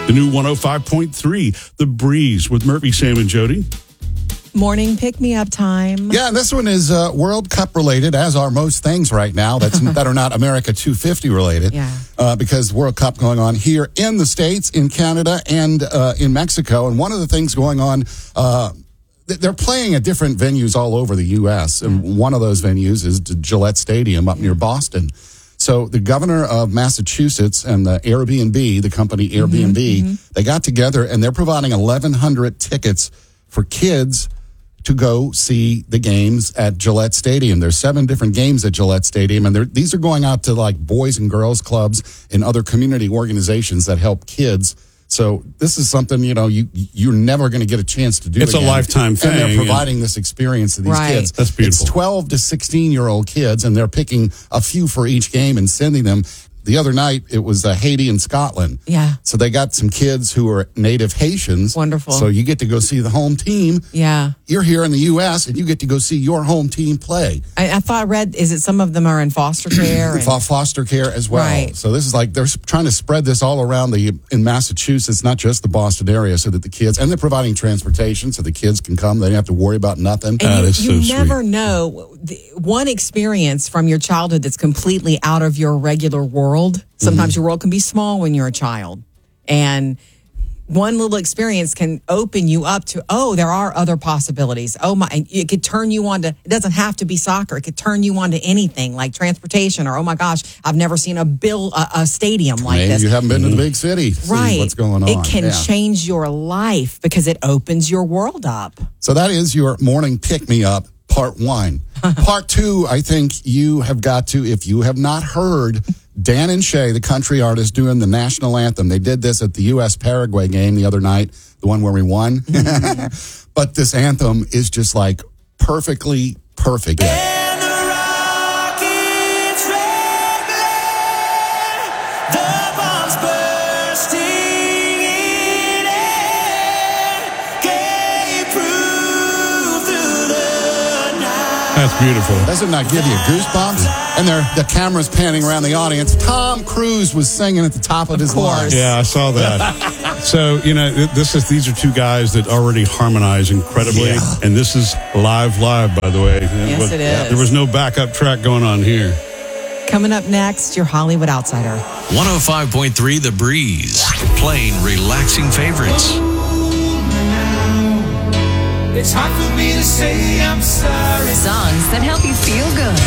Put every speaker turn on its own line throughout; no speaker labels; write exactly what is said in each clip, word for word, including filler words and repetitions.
The new one oh five point three, The Breeze with Murphy, Sam, and Jody.
Morning pick-me-up time.
Yeah, and this one is uh, World Cup related, as are most things right now that's, that are not America two fifty related.
Yeah.
Uh, because World Cup going on here in the States, in Canada, and uh, in Mexico. And one of the things going on, uh, they're playing at different venues all over the U S. And yeah. one of those venues is Gillette Stadium up near Boston. So the governor of Massachusetts and the Airbnb, the company Airbnb, mm-hmm, mm-hmm. they got together and they're providing eleven hundred tickets for kids to go see the games at Gillette Stadium. There's seven different games at Gillette Stadium, and these are going out to like boys and girls clubs and other community organizations that help kids. So this is something, you know, you, you're never going to get a chance to do.
It's
again.
a lifetime thing.
And they're providing this experience to these
right.
kids.
That's beautiful.
It's twelve to sixteen-year-old kids, and they're picking a few for each game and sending them. The other night, it was uh, Haiti and Scotland.
Yeah.
So they got some kids who are native Haitians.
Wonderful.
So you get to go see the home team.
Yeah.
You're here in the U S, and you get to go see your home team play.
I, I thought I read, is it some of them are in foster care? and,
foster care as well.
Right.
So this is like, they're trying to spread this all around the in Massachusetts, not just the Boston area, so that the kids, and they're providing transportation so the kids can come. They don't have to worry about nothing.
And
that
you,
is so
you
sweet.
never know the, one experience from your childhood that's completely out of your regular world. Sometimes mm-hmm. your world can be small when you're a child. And one little experience can open you up to, oh, there are other possibilities. Oh, my, it could turn you on to, it doesn't have to be soccer. It could turn you on to anything like transportation or, oh my gosh, I've never seen a bill, a, a stadium like
Maybe
this.
you haven't been to the big city. See
right.
what's going on.
It can
yeah.
change your life because it opens your world up.
So that is your morning pick-me-up, part one. Part two, I think you have got to, if you have not heard Dan and Shay, the country artist, doing the national anthem. They did this at the U S Paraguay game the other night, the one where we won. Mm-hmm. But this anthem is just like perfectly perfect.
And the rockets regular, the bombs bursting in air, gave proof through the night.
That's beautiful.
Does it not give you goosebumps? And they're, the camera's panning around the audience. Tom Cruise was singing at the top of his lungs.
Yeah, I saw that. So, you know, this is these are two guys that already harmonize incredibly.
Yeah.
And this is live, live, by the way.
Yes, it is.
There was no backup track going on here.
Coming up next, your Hollywood Outsider.
one oh five point three The Breeze. Playing relaxing favorites.
It's hard for me to say I'm sorry.
Songs that help you feel good.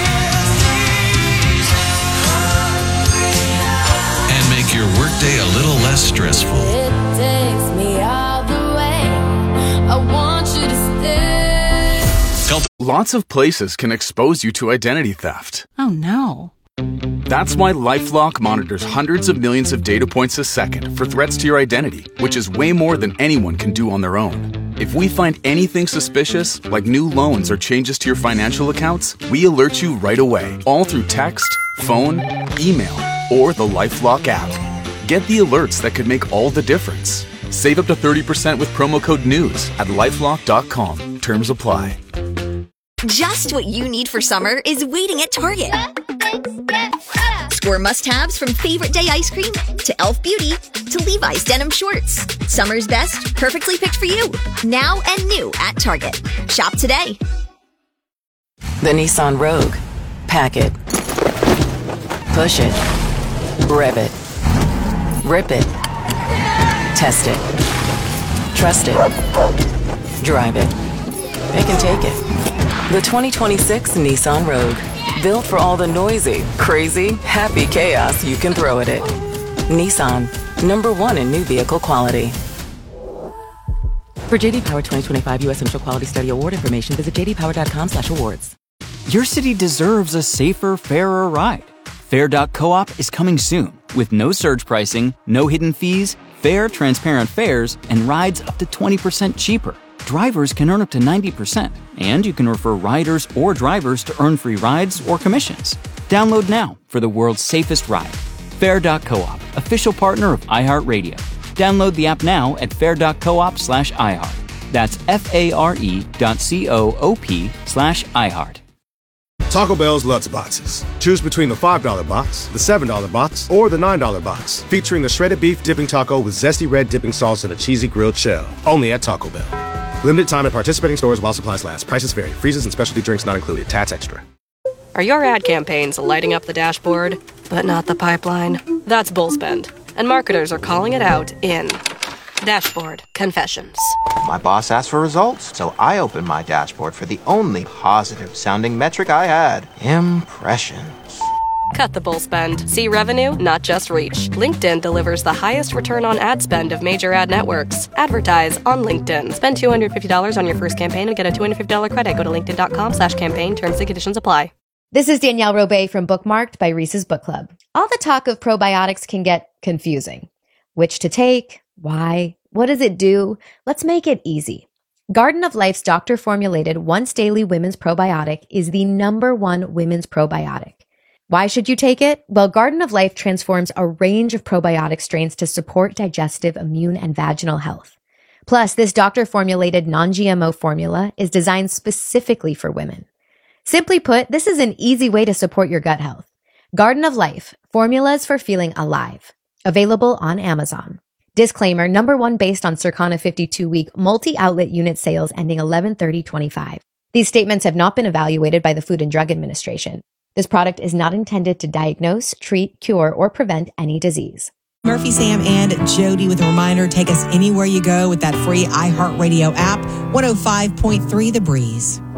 And make your workday a little less stressful.
It takes me all the way. I want you to stay.
Help.
Lots of places can expose you to identity theft.
Oh, no.
That's why LifeLock monitors hundreds of millions of data points a second for threats to your identity, which is way more than anyone can do on their own. If we find anything suspicious, like new loans or changes to your financial accounts, we alert you right away, all through text, phone, email, or the LifeLock app. Get the alerts that could make all the difference. Save up to thirty percent with promo code NEWS at lifelock dot com. Terms apply.
Just what you need for summer is waiting at Target. Score must-haves from Favorite Day ice cream to e l f Beauty to Levi's denim shorts. Summer's best, perfectly picked for you. Now and new at Target. Shop today.
The Nissan Rogue. Pack it. Push it. Rev it. Rip it. Test it. Trust it. Drive it. It can take it. The twenty twenty-six Nissan Rogue. Built for all the noisy, crazy, happy chaos you can throw at it. Nissan. Number one in new vehicle quality. For J D Power twenty twenty-five U S Initial Quality Study Award information, visit j d power dot com slash awards.
Your city deserves a safer, fairer ride. Fair dot coop is coming soon with no surge pricing, no hidden fees, fair, transparent fares, and rides up to twenty percent cheaper. Drivers can earn up to ninety percent, and you can refer riders or drivers to earn free rides or commissions. Download now for the world's safest ride. Fair dot coop, official partner of iHeartRadio. Download the app now at fair dot coop slash iHeart. That's F A R E dot C O O P slash iHeart.
Taco Bell's Lutz Boxes. Choose between the five dollar box, the seven dollar box, or the nine dollar box, featuring the shredded beef dipping taco with zesty red dipping sauce and a cheesy grilled shell. Only at Taco Bell. Limited time at participating stores while supplies last. Prices vary. Freezes and specialty drinks not included. Tax extra.
Are your ad campaigns lighting up the dashboard, but not the pipeline? That's Bullspend, and marketers are calling it out in Dashboard Confessions.
My boss asked for results, so I opened my dashboard for the only positive-sounding metric I had, impressions.
Cut the bull spend. See revenue, not just reach. LinkedIn delivers the highest return on ad spend of major ad networks. Advertise on LinkedIn. Spend two hundred fifty dollars on your first campaign and get a two hundred fifty dollars credit. Go to linkedin.com slash campaign. Terms and conditions apply.
This is Danielle Robay from Bookmarked by Reese's Book Club. All the talk of probiotics can get confusing. Which to take? Why? What does it do? Let's make it easy. Garden of Life's doctor-formulated once-daily women's probiotic is the number one women's probiotic. Why should you take it? Well, Garden of Life transforms a range of probiotic strains to support digestive, immune, and vaginal health. Plus, this doctor-formulated non-G M O formula is designed specifically for women. Simply put, this is an easy way to support your gut health. Garden of Life, formulas for feeling alive. Available on Amazon. Disclaimer, number one based on Circana fifty-two week multi-outlet unit sales ending eleven thirty twenty-five. These statements have not been evaluated by the Food and Drug Administration. This product is not intended to diagnose, treat, cure, or prevent any disease.
Murphy, Sam, and Jody with a reminder, take us anywhere you go with that free iHeartRadio app, one oh five point three The Breeze.